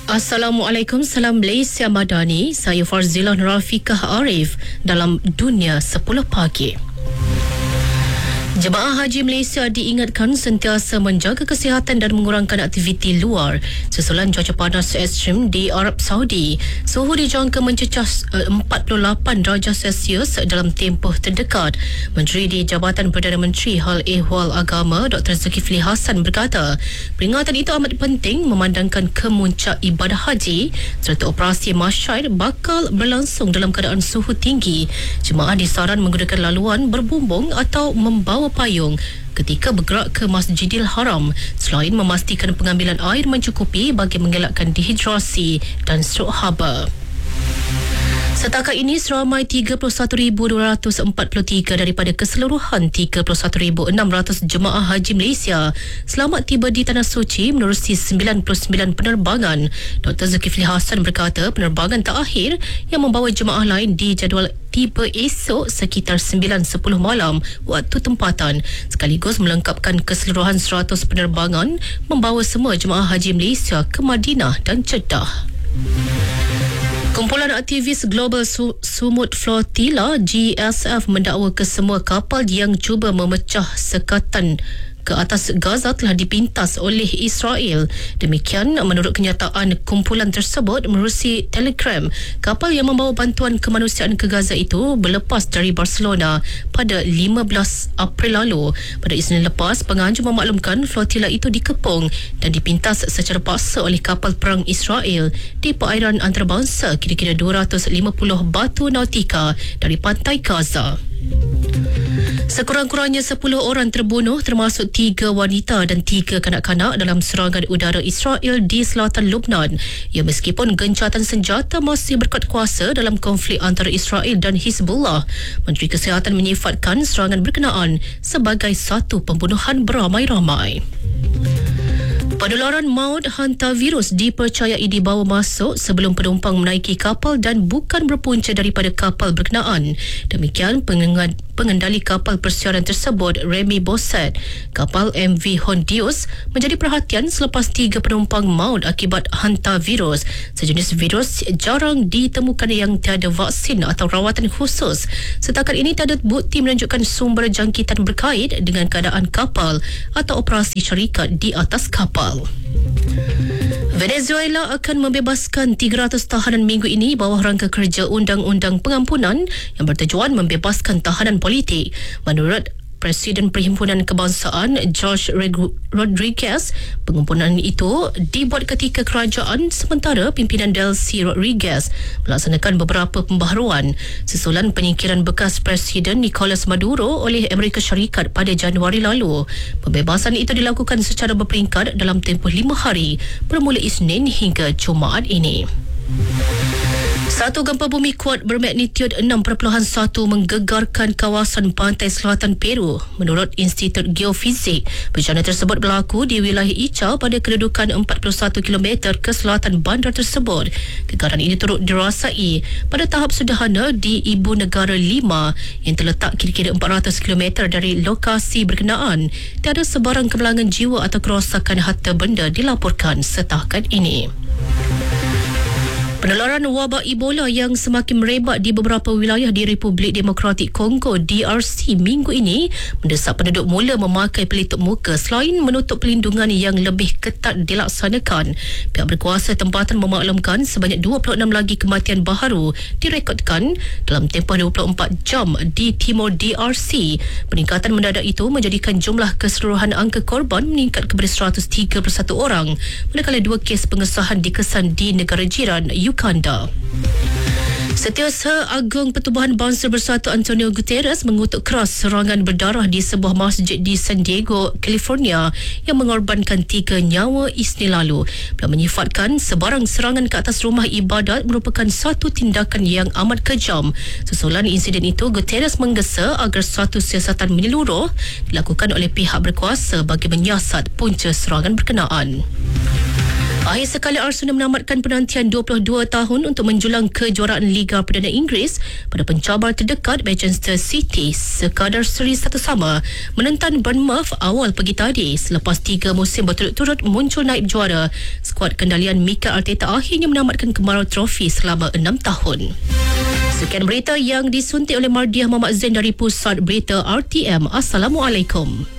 Assalamualaikum, salam Malaysia Madani. Saya Farzilah Rafiqah Arif dalam Dunia 10 Pagi. Jemaah Haji Malaysia diingatkan sentiasa menjaga kesihatan dan mengurangkan aktiviti luar susulan cuaca panas ekstrim di Arab Saudi. Suhu dijangka mencecah 48 darjah Celsius dalam tempoh terdekat. Menteri di Jabatan Perdana Menteri Hal Ehwal Agama Dr. Zulkifli Hasan berkata, peringatan itu amat penting memandangkan kemuncak ibadah haji serta operasi masyarakat bakal berlangsung dalam keadaan suhu tinggi. Jemaah disaran menggunakan laluan berbumbung atau membawa payung ketika bergerak ke Masjidil Haram selain memastikan pengambilan air mencukupi bagi mengelakkan dehidrasi dan strok haba. Setakat ini, seramai 31,243 daripada keseluruhan 31,600 jemaah haji Malaysia selamat tiba di Tanah Suci menerusi 99 penerbangan. Dr. Zulkifli Hasan berkata penerbangan terakhir yang membawa jemaah lain dijadual tiba esok sekitar 9.10 malam waktu tempatan, sekaligus melengkapkan keseluruhan 100 penerbangan membawa semua jemaah haji Malaysia ke Madinah dan Jeddah. Kumpulan aktivis Global Sumut Flotilla GSF mendakwa kesemua kapal yang cuba memecah sekatan ke atas Gaza telah dipintas oleh Israel. Demikian menurut kenyataan kumpulan tersebut menerusi Telegram. Kapal yang membawa bantuan kemanusiaan ke Gaza itu berlepas dari Barcelona pada 15 April lalu. Pada Isnin lepas, penganjur memaklumkan flotila itu dikepung dan dipintas secara paksa oleh kapal perang Israel di perairan antarabangsa kira-kira 250 batu nautika dari pantai Gaza. Sekurang-kurangnya 10 orang terbunuh termasuk 3 wanita dan 3 kanak-kanak dalam serangan udara Israel di selatan Lebanon. Ya, meskipun gencatan senjata masih berkuat kuasa dalam konflik antara Israel dan Hizbullah, Menteri Kesihatan menyifatkan serangan berkenaan sebagai satu pembunuhan beramai-ramai. Penularan maut hantavirus dipercayai dibawa masuk sebelum penumpang menaiki kapal dan bukan berpunca daripada kapal berkenaan. Demikian pengendali kapal persiaran tersebut, Remy Bosset. Kapal MV Hondius menjadi perhatian selepas 3 penumpang maut akibat hantavirus. Sejenis virus jarang ditemukan yang tiada vaksin atau rawatan khusus. Setakat ini tiada bukti menunjukkan sumber jangkitan berkait dengan keadaan kapal atau operasi syarikat di atas kapal. Venezuela akan membebaskan 300 tahanan minggu ini bawah rangka kerja Undang-Undang Pengampunan yang bertujuan membebaskan tahanan politik. Menurut Presiden Perhimpunan Kebangsaan George Rodriguez, pengampunan itu dibuat ketika kerajaan sementara pimpinan Delcy Rodriguez melaksanakan beberapa pembaharuan susulan penyingkiran bekas Presiden Nicolas Maduro oleh Amerika Syarikat pada Januari lalu. Pembebasan itu dilakukan secara berperingkat dalam tempoh 5 hari bermula Isnin hingga Jumaat ini. Satu gempa bumi kuat bermagnitud 6.1 menggegarkan kawasan pantai selatan Peru. Menurut Institut Geofisik, bencana tersebut berlaku di wilayah Ica pada kedudukan 41 km ke selatan bandar tersebut. Gegaran ini turut dirasai pada tahap sederhana di ibu negara Lima yang terletak kira-kira 400 km dari lokasi berkenaan. Tiada sebarang kemalangan jiwa atau kerosakan harta benda dilaporkan setakat ini. Penularan wabak Ebola yang semakin merebak di beberapa wilayah di Republik Demokratik Kongo DRC minggu ini mendesak penduduk mula memakai pelitup muka selain menutup pelindungan yang lebih ketat dilaksanakan. Pihak berkuasa tempatan memaklumkan sebanyak 26 lagi kematian baharu direkodkan dalam tempoh 24 jam di timur DRC. Peningkatan mendadak itu menjadikan jumlah keseluruhan angka korban meningkat kepada 131 orang, manakala 2 kes pengesahan dikesan di negara jiran Uganda. Setiausaha Agung Pertubuhan Bangsa Bersatu Antonio Guterres mengutuk keras serangan berdarah di sebuah masjid di San Diego, California yang mengorbankan 3 nyawa Isnin lalu. Beliau menyifatkan sebarang serangan ke atas rumah ibadat merupakan satu tindakan yang amat kejam. Susulan insiden itu, Guterres menggesa agar satu siasatan menyeluruh dilakukan oleh pihak berkuasa bagi menyiasat punca serangan berkenaan. Akhir sekali Arsenal menamatkan penantian 22 tahun untuk menjulang kejuaraan Liga Perdana Inggeris pada pencabar terdekat Manchester City sekadar seri 1-1 menentang Bournemouth awal pagi tadi. Selepas 3 musim berturut-turut muncul naib juara, skuad kendalian Mikel Arteta akhirnya menamatkan kemarau trofi selama 6 tahun. Sekian berita yang disuntik oleh Mardiah Muhammad Zain dari Pusat Berita RTM. Assalamualaikum.